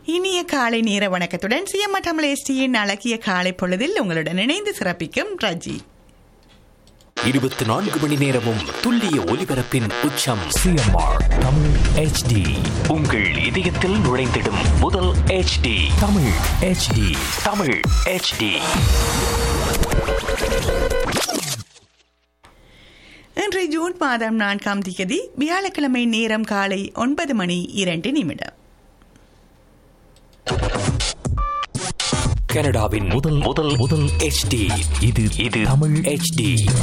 இனிய காலை நேர வணக்கத்துடன் சிஎம்ஆர் தமிழ் எஸ்டியின் அழகிய காலை பொழுதில் உங்களுடன் இணைந்து சிறப்பிக்கும் ரஜி. 24 மணி நேரமும் துல்லிய ஒலிபரப்பின் உச்சம் சிஎம்ஆர் தமிழ் HD. உங்கள் இதயத்தில் நுழைந்திடும் முதல் HD Tamil HD. Tamil HD. இன்று ஜூன் மாதம் 4ஆம் தேதி வியாழக்கிழமை, நேரம் காலை 9:02. கனடாவின் முதல் HD. இது தமிழ் HD.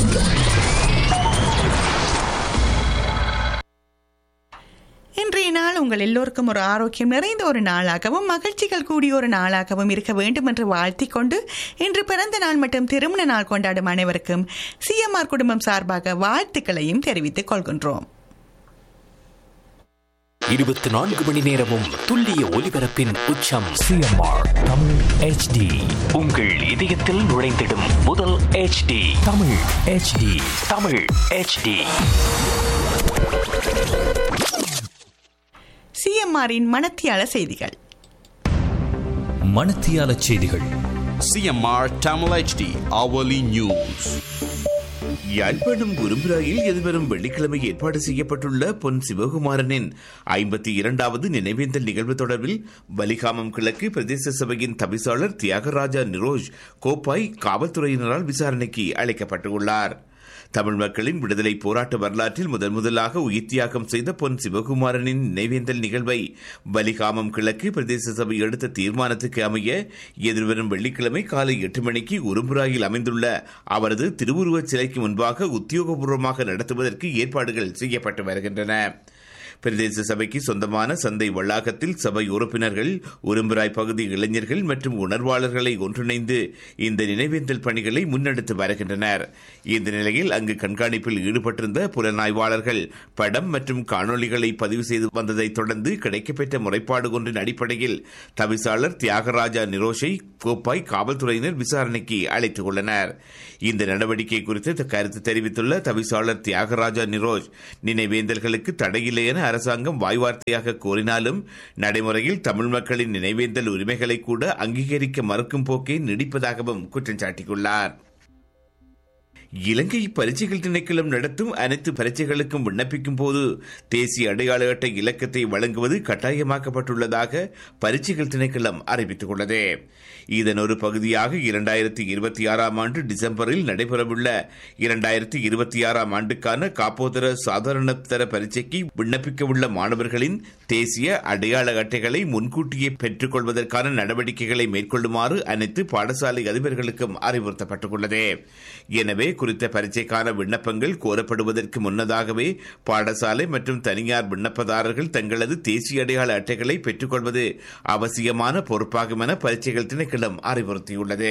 இன்றைய நாள் உங்கள் எல்லோருக்கும் ஒரு ஆரோக்கியம் நிறைந்த ஒரு நாளாகவும் மகிழ்ச்சிகள் கூடிய ஒரு நாளாகவும் இருக்க வேண்டும் என்று வாழ்த்திக் கொண்டு, இன்று பிறந்த நாள் மற்றும் திருமண நாள் கொண்டாடும் அனைவருக்கும் சிஎம்ஆர் குடும்பம் சார்பாக வாழ்த்துக்களையும் தெரிவித்துக் கொள்கின்றோம். 24 மணி நேரமும் துல்லிய ஒலிபரப்பின் உச்சம் சிஎம்ஆர் தமிழ் HD. உங்கள் இதயத்தில் நுழைந்திடும் முதல் HD Tamil HD. Tamil HD. சிஎம்ஆரின் மனத்தியால செய்திகள். மணத்தியால செய்திகள். CMR Tamil HD hourly news. Yazhpanam குரும்பிராயில் எதிர்வரும் வெள்ளிக்கிழமை ஏற்பாடு செய்யப்பட்டுள்ள பொன் சிவகுமாரனின் 52வது நினைவேந்தல் நிகழ்வு தொடர்பில் வலிகாமம் கிழக்கு பிரதேச சபையின் தவிசாளர் தியாகராஜா நிரோஜ் கோப்பாய் காவல்துறையினரால் விசாரணைக்கு அழைக்கப்பட்டுள்ளார். தமிழ் மக்களின் விடுதலை போராட்ட வரலாற்றில் முதலாக உயிர் தியாகம் செய்த பொன் சிவகுமாரனின் நினைவேந்தல் நிகழ்வை வலிகாமம் கிழக்கு பிரதேச சபை எடுத்த தீர்மானத்துக்கு அமைய எதிர்வரும் வெள்ளிக்கிழமை காலை 8 மணிக்கு உரும்புராயில் அமைந்துள்ள அவரது திருவுருவச் சிலைக்கு முன்பாக உத்தியோகபூர்வமாக நடத்துவதற்கு ஏற்பாடுகள் செய்யப்பட்டு வருகின்றன. பிரதேச சபைக்கு சொந்தமான சந்தை வளாகத்தில் சபை உறுப்பினர்கள், உரும்புராய் பகுதி இளைஞர்கள் மற்றும் உணர்வாளர்களை ஒன்றிணைந்து இந்த நினைவேந்தல் பணிகளை முன்னெடுத்து வருகின்றனர். இந்த நிலையில் அங்கு கண்காணிப்பில் ஈடுபட்டிருந்த புலனாய்வாளர்கள் படம் மற்றும் காணொலிகளை பதிவு செய்து வந்ததை தொடர்ந்து கிடைக்கப்பெற்ற முறைப்பாடு ஒன்றின் அடிப்படையில் தவிசாளர் தியாகராஜா நிரோஷை கோப்பாய் காவல்துறையினர் விசாரணைக்கு அழைத்துக் கொண்டனர். இந்த நடவடிக்கை குறித்து கருத்து தெரிவித்துள்ள தவிசாளர் தியாகராஜா நிரோஷ், நினைவேந்தல்களுக்கு தடையில்லை என அரசாங்கம் வாய்வார்த்தையாக கோரினாலும் நடைமுறையில் தமிழ் மக்களின் நினைவேந்தல் உரிமைகளை கூட அங்கீகரிக்க மறுக்கும் போக்கே நீடிப்பதாகவும் குற்றம் சாட்டியுள்ளார். இலங்கை பரீட்சைகள் திணைக்களம் நடத்தும் அனைத்து பரீட்சைகளுக்கும் விண்ணப்பிக்கும் போது தேசிய அடையாள அட்டை இலக்கத்தை வழங்குவது கட்டாயமாக்கப்பட்டுள்ளதாக பரீட்சைகள் திணைக்களம் அறிவித்துள்ளது. இதன் ஒரு பகுதியாக 2026ஆம் ஆண்டு டிசம்பரில் நடைபெறவுள்ள 2026ஆம் ஆண்டுக்கான காப்போதர சாதாரணதர பரீட்சைக்கு விண்ணப்பிக்கவுள்ள மாணவர்களின் தேசிய அடையாள அட்டைகளை முன்கூட்டியே பெற்றுக் கொள்வதற்கான நடவடிக்கைகளை மேற்கொள்ளுமாறு அனைத்து பாடசாலை அதிபர்களுக்கும் அறிவுறுத்தப்பட்டுள்ளது. எனவே குறித்த பரீட்சைக்கான விண்ணப்பங்கள் கோரப்படுவதற்கு முன்னதாகவே பாடசாலை மற்றும் தனியார் விண்ணப்பதாரர்கள் தங்களது தேசிய அடையாள அட்டைகளை பெற்றுக் கொள்வது அவசியமான பொறுப்பாகும் என பரீட்சைகள் திணைக்களம் அறிவுறுத்தியுள்ளது.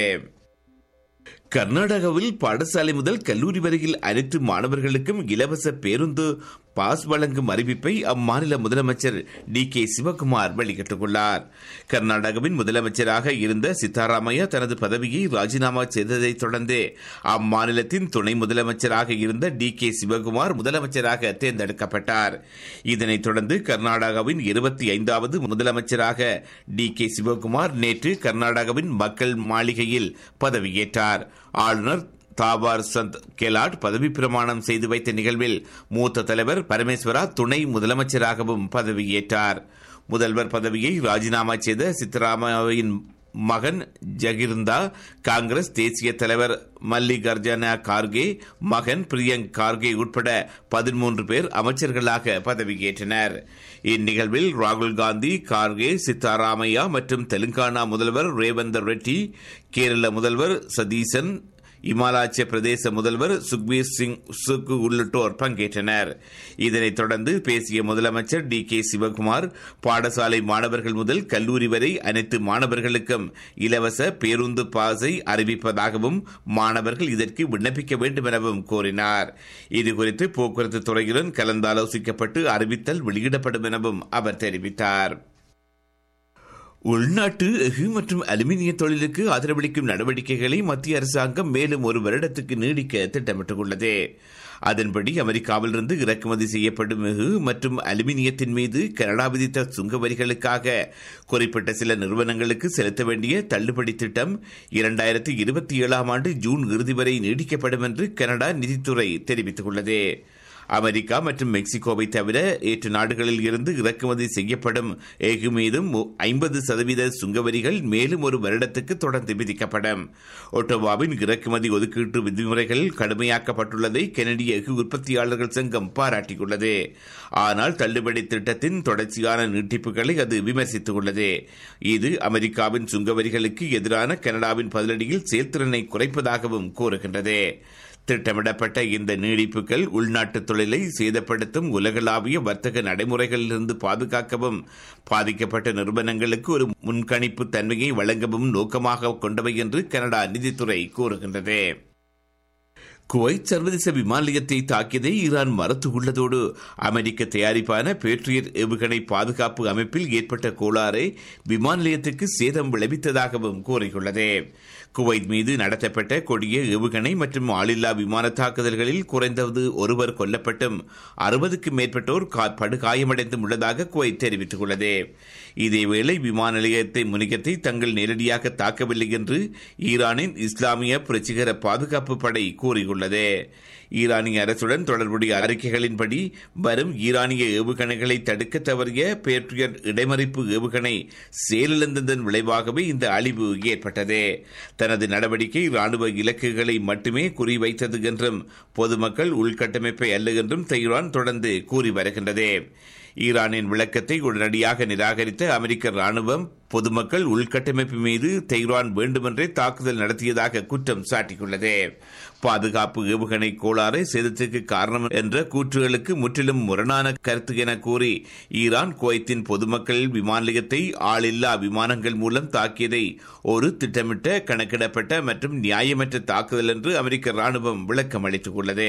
கர்நாடகாவில் பாடசாலை முதல் கல்லூரி வரையில் அனைத்து மாணவர்களுக்கும் இலவச பேருந்து பாஸ் வழங்கும் அறிவிப்பை அம்மாநில முதலமைச்சர் DK சிவகுமார் வெளியிட்டுள்ளார். கர்நாடகாவின் முதலமைச்சராக இருந்த சித்தாராமையா தனது பதவியை ராஜினாமா செய்ததை தொடர்ந்து அம்மாநிலத்தின் துணை முதலமைச்சராக இருந்த DK சிவகுமார் முதலமைச்சராக தேர்ந்தெடுக்கப்பட்டார். இதனைத் தொடர்ந்து கர்நாடகாவின் 25வது முதலமைச்சராக DK சிவகுமார் நேற்று கர்நாடகாவின் மக்கள் மாளிகையில் பதவியேற்றார். ஆளுநர் தாவார் சந்த் கெலாட் பதவி பிரமாணம் செய்து வைத்த நிகழ்வில் மூத்த தலைவர் பரமேஸ்வரா துணை முதலமைச்சராகவும் பதவியேற்றார். முதல்வர் பதவியை ராஜினாமா செய்த சித்தராமையாவின் மகன் ஜகிர்ந்தா, காங்கிரஸ் தேசிய தலைவர் மல்லிகார்ஜுன கார்கே மகன் பிரியங்க் கார்கே உட்பட 13 பேர் அமைச்சர்களாக பதவியேற்றனர். இந்நிகழ்வில் ராகுல் காந்தி, கார்கே, சித்தாராமையா மற்றும் தெலுங்கானா முதல்வர் ரேவந்த் ரெட்டி, கேரள முதல்வர் சதீசன், இமாச்சல பிரதேச முதல்வர் சுக்பீர் சிங் சுக்கு உள்ளிட்டோர் பங்கேற்றனர். இதனைத் தொடர்ந்து பேசிய முதலமைச்சர் DK சிவகுமார், பாடசாலை மாணவர்கள் முதல் கல்லூரி வரை அனைத்து மாணவர்களுக்கும் இலவச பேருந்து பாஸை அறிவிப்பதாகவும் மாணவர்கள் இதற்கு விண்ணப்பிக்க வேண்டும் எனவும் கூறினார். இதுகுறித்து போக்குவரத்து துறையுடன் கலந்தாலோசிக்கப்பட்டு அறிவித்தல் வெளியிடப்படும் எனவும் அவர் தெரிவித்தார். உள்நாட்டு எஃகு மற்றும் அலுமினிய தொழிலுக்கு ஆதரவளிக்கும் நடவடிக்கைகளை மத்திய அரசாங்கம் மேலும் ஒரு வருடத்துக்கு நீடிக்க திட்டமிட்டுள்ளது. அதன்படி அமெரிக்காவிலிருந்து இறக்குமதி செய்யப்படும் எஃகு மற்றும் அலுமினியத்தின் மீது கனடா விதித்த சுங்க வரிகளுக்காக குறிப்பிட்ட சில நிறுவனங்களுக்கு செலுத்த வேண்டிய தள்ளுபடி திட்டம் 2027 ஜூன் இறுதி வரை நீடிக்கப்படும் என்று கனடா நிதித்துறை தெரிவித்துள்ளது. அமெரிக்கா மற்றும் மெக்சிகோவை தவிர 8 நாடுகளில் இருந்து இறக்குமதி செய்யப்படும் எஃகு மீதும் 50% சுங்கவரிகள் மேலும் ஒரு வருடத்துக்கு தொடர்ந்து விதிக்கப்படும். ஒட்டோவாவின் இறக்குமதி ஒதுக்கீட்டு விதிமுறைகள் கடுமையாக்கப்பட்டுள்ளதை கனடிய எஃகு உற்பத்தியாளர்கள் சங்கம் பாராட்டியுள்ளது. ஆனால் தள்ளுபடி திட்டத்தின் தொடர்ச்சியான நீட்டிப்புகளை அது விமர்சித்துள்ளது. இது அமெரிக்காவின் சுங்கவரிகளுக்கு எதிரான கனடாவின் பதிலடியில் செயல்திறனை குறைப்பதாகவும் கூறுகின்றது. திட்டமிடப்பட்ட இந்த நீடிப்புகள் உள்நாட்டு தொழிலை சேதப்படுத்தும் உலகளாவிய வர்த்தக நடைமுறைகளிலிருந்து பாதுகாக்கவும் பாதிக்கப்பட்ட நிறுவனங்களுக்கு ஒரு முன்கணிப்பு தன்மையை வழங்கவும் நோக்கமாக கொண்டவை என்று கனடா நிதித்துறை கூறுகின்றது. குவைத் சர்வதேச விமான நிலையத்தை தாக்கியதை ஈரான் மறுத்துள்ளதோடு அமெரிக்க தயாரிப்பான பேட்ரியட் ஏவுகணை பாதுகாப்பு அமைப்பில் ஏற்பட்ட கோளாறு விமான நிலையத்துக்கு சேதம் விளைவித்ததாகவும் கூறியுள்ளது. குவைத் மீது நடத்தப்பட்ட கொடிய ஏவுகணை மற்றும் ஆளில்லா விமான தாக்குதல்களில் குறைந்தது ஒருவர் கொல்லப்பட்டும் 60க்கும் மேற்பட்டோர் படுகாயமடைந்தும் உள்ளதாக குவைத் தெரிவித்துள்ளது. இதேவேளை விமான நிலையத்தை முனையத்தை தங்கள் நேரடியாக தாக்கவில்லை என்று ஈரானின் இஸ்லாமிய புரட்சிகர பாதுகாப்பு படை கூறியுள்ளது. ஈரானிய அரசுடன் தொடர்புடைய அறிக்கைகளின்படி வரும் ஈரானிய ஏவுகணைகளை தடுக்க தவறிய பேட்ரியட் இடைமறிப்பு ஏவுகணை செயலிழந்ததன் விளைவாகவே இந்த அழிவு ஏற்பட்டது. தனது நடவடிக்கை ராணுவ இலக்குகளை மட்டுமே குறிவைத்தது என்றும் பொதுமக்கள் உள்கட்டமைப்பை அல்ல என்றும் தெஹ்ரான் தொடர்ந்து கூறி வருகின்றது. ஈரானின் விளக்கத்தை உடனடியாக நிராகரித்த அமெரிக்க ராணுவம் பொதுமக்கள் உள்கட்டமைப்பு மீது தெஹ்ரான் வேண்டுமென்றே தாக்குதல் நடத்தியதாக குற்றம் சாட்டியுள்ளது. பாதுகாப்பு ஏவுகணை கோளாறு சேதத்திற்கு காரணம் என்ற கூற்றுகளுக்கு முற்றிலும் முரணான கருத்து என கூறி ஈரான் குவைத்தின் பொதுமக்கள் விமான நிலையத்தை ஆளில்லா விமானங்கள் மூலம் தாக்கியதை ஒரு திட்டமிட்ட கணக்கிடப்பட்ட மற்றும் நியாயமற்ற தாக்குதல் என்று அமெரிக்க ராணுவம் விளக்கம் அளித்துள்ளது.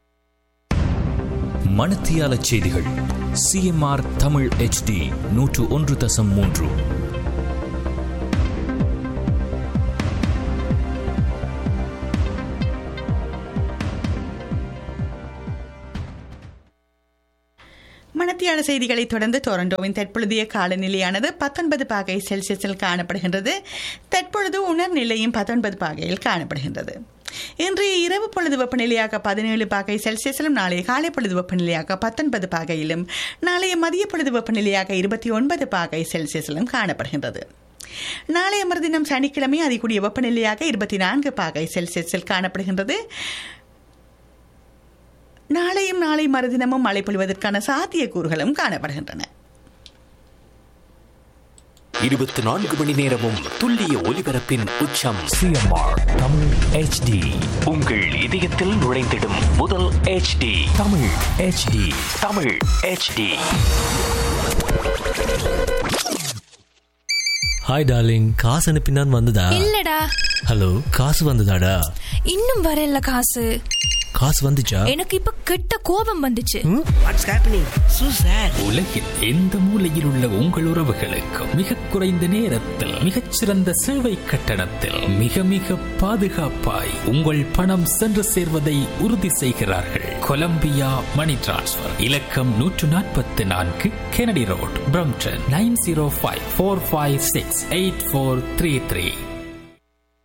மணத்தியால செய்திகள் CMR தமிழ் HD 101.3. மணத்தியால செய்திகளை தொடர்ந்து டொரண்டோவின் தற்பொழுதைய காலநிலையானது 19 பாகை செல்சியஸில் காணப்படுகின்றது. தற்பொழுது உணர்நிலையும் 19 பாகையில் காணப்படுகின்றது. இன்றைய இரவு பொழுது வெப்பநிலையாக 17 பாகை செல்சியஸிலும் நாளைய காலை பொழுது வெப்பநிலையாக 19 பாகையிலும் நாளைய மதிய பொழுது வெப்பநிலையாக 29 பாகை செல்சியஸிலும் காணப்படுகின்றது. நாளைய மறுதினம் சனிக்கிழமை அதிகூடிய வெப்பநிலையாக 24 பாகை செல்சியஸில் காணப்படுகின்றது. நாளையும் நாளை மறுதினமும் மழை பொழிவதற்கான சாத்தியக்கூறுகளும் காணப்படுகின்றன. 24 மணி நேரமும் துல்லிய ஒலிபரப்பின் உச்சம் CMR தமிழ் HD. உங்கள் இதயத்தில் நுழைந்திடும் முதல் HD Tamil HD. Tamil HD. Hi darling, காசு அனுப்பினான் வந்ததா? இல்லடா. ஹலோ, காசு வந்ததாடா? இன்னும் வரல. காசு வந்துச்சா? எனக்கு இப்ப கெட்ட கோபம் வந்துச்சு. What's happening so chat. உலகில் எந்த மூலையில் உள்ள உங்கள் உறவுகளுக்கு மிக குறைந்த நேரத்தில் மிகச்சிறந்த சேவை கட்டணத்தில் மிக மிக பாதுகாப்பாய் உங்கள் பணம் சென்று சேர்வதை உறுதி செய்கிறார்கள். கொலம்பியா மணி டிரான்ஸ்ஃபர் இலக்கம் 144 கெனடி ரோட், பிரம்டன் 9054568433.